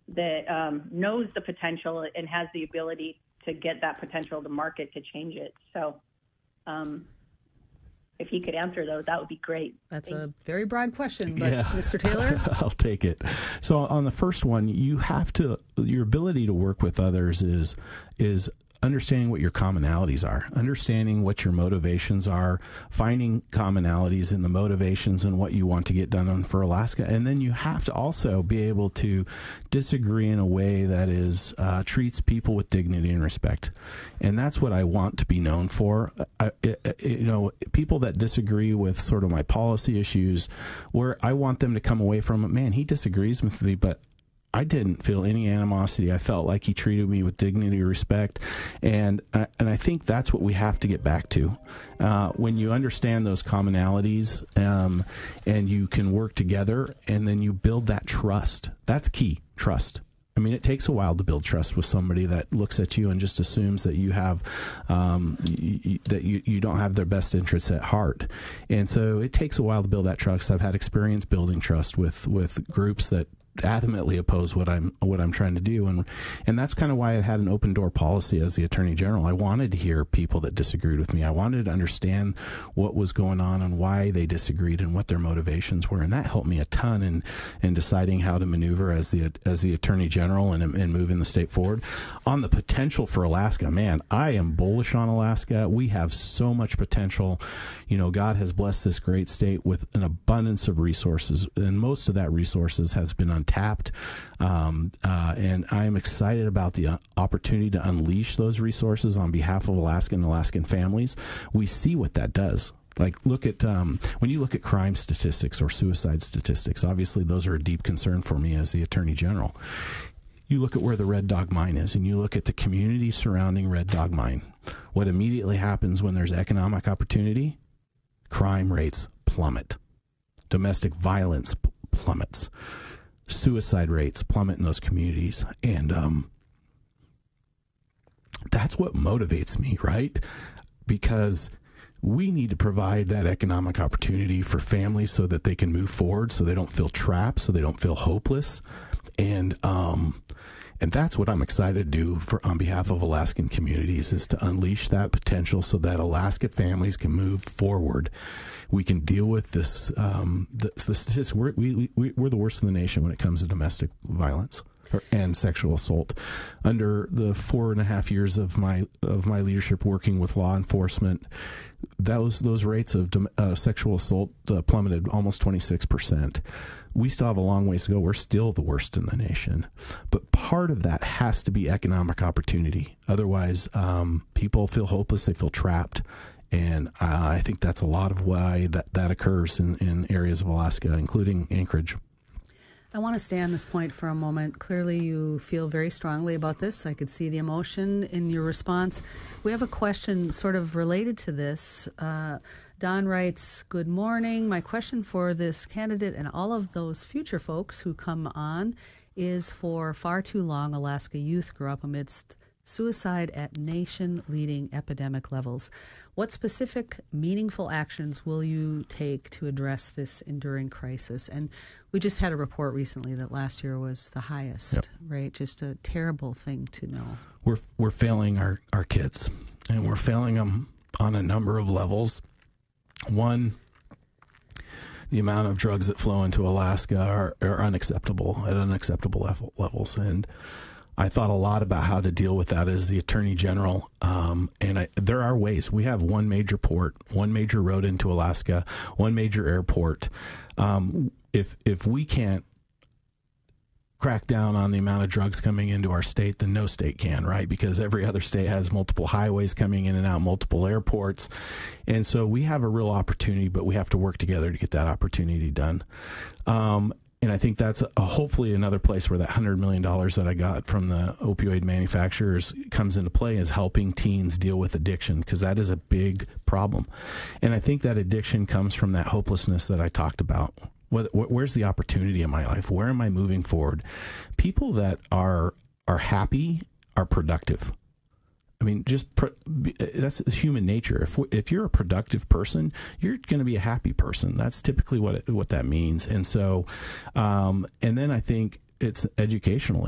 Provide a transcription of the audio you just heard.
that knows the potential and has the ability to get that potential to market to change it. So if he could answer those, that would be great. That's a very broad question, but yeah. Mr. Taylor? I'll take it. So on the first one, your ability to work with others is understanding what your commonalities are, understanding what your motivations are, finding commonalities in the motivations and what you want to get done for Alaska. And then you have to also be able to disagree in a way that treats people with dignity and respect. And that's what I want to be known for. People that disagree with sort of my policy issues, where I want them to come away from it, man, he disagrees with me, but I didn't feel any animosity. I felt like he treated me with dignity or respect. And I think that's what we have to get back to. When you understand those commonalities and you can work together and then you build that trust, that's key, trust. I mean, it takes a while to build trust with somebody that looks at you and just assumes that you have that you don't have their best interests at heart. And so it takes a while to build that trust. I've had experience building trust with groups that adamantly oppose what I'm trying to do, and that's kind of why I had an open door policy as the Attorney General. I wanted to hear people that disagreed with me. I wanted to understand what was going on and why they disagreed and what their motivations were, and that helped me a ton in deciding how to maneuver as the Attorney General and moving the state forward. On the potential for Alaska, man, I am bullish on Alaska. We have so much potential. God has blessed this great state with an abundance of resources, and most of that resources has been untapped. And I am excited about the opportunity to unleash those resources on behalf of Alaska and Alaskan families. We see what that does. Like, look at when you look at crime statistics or suicide statistics, obviously those are a deep concern for me as the Attorney General. You look at where the Red Dog Mine is, and you look at the community surrounding Red Dog Mine. What immediately happens when there's economic opportunity? Crime rates plummet. Domestic violence plummets. Suicide rates plummet in those communities. And that's what motivates me, right? Because we need to provide that economic opportunity for families so that they can move forward, so they don't feel trapped, so they don't feel hopeless. And that's what I'm excited to do on behalf of Alaskan communities, is to unleash that potential so that Alaska families can move forward. We can deal with this. The statistics. We're the worst in the nation when it comes to domestic violence and sexual assault. Under the 4.5 years of my leadership working with law enforcement, those rates of sexual assault plummeted almost 26%. We still have a long ways to go. We're still the worst in the nation. But part of that has to be economic opportunity. Otherwise, people feel hopeless. They feel trapped. And I think that's a lot of why that occurs in areas of Alaska, including Anchorage. I want to stay on this point for a moment. Clearly, you feel very strongly about this. I could see the emotion in your response. We have a question sort of related to this. Don writes, "Good morning. My question for this candidate and all of those future folks who come on is, for far too long, Alaska youth grew up amidst suicide at nation-leading epidemic levels. What specific, meaningful actions will you take to address this enduring crisis?" And we just had a report recently that last year was the highest, yep. Right? Just a terrible thing to know. We're failing our kids, and we're failing them on a number of levels. One, the amount of drugs that flow into Alaska are unacceptable at unacceptable levels, and I thought a lot about how to deal with that as the Attorney General, and there are ways. We have one major port, one major road into Alaska, one major airport. If we can't crack down on the amount of drugs coming into our state, then no state can, right? Because every other state has multiple highways coming in and out, multiple airports. And so we have a real opportunity, but we have to work together to get that opportunity done. And I think that's hopefully another place where that $100 million that I got from the opioid manufacturers comes into play, is helping teens deal with addiction, because that is a big problem. And I think that addiction comes from that hopelessness that I talked about. Where's the opportunity in my life? Where am I moving forward? People that are happy are productive. I mean, that's human nature. If you're a productive person, you're going to be a happy person. That's typically what that means. And so, and then I think it's educational.